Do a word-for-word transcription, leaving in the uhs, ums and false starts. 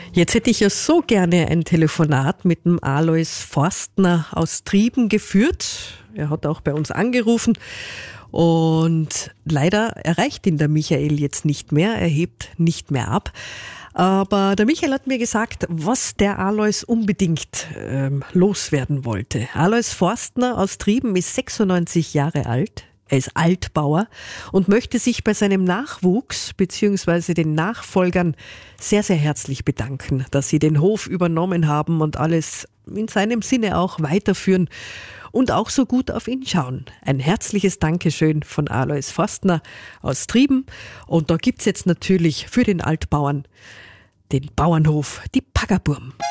Jetzt hätte ich ja so gerne ein Telefonat mit dem Alois Forstner aus Trieben geführt. Er hat auch bei uns angerufen und leider erreicht ihn der Michael jetzt nicht mehr. Er hebt nicht mehr ab. Aber der Michael hat mir gesagt, was der Alois unbedingt ähm, loswerden wollte. Alois Forstner aus Trieben ist sechsundneunzig Jahre alt. Er ist Altbauer und möchte sich bei seinem Nachwuchs bzw. den Nachfolgern sehr, sehr herzlich bedanken, dass sie den Hof übernommen haben und alles in seinem Sinne auch weiterführen und auch so gut auf ihn schauen. Ein herzliches Dankeschön von Alois Forstner aus Trieben. Und da gibt's jetzt natürlich für den Altbauern den Bauernhof, die Pagaburm.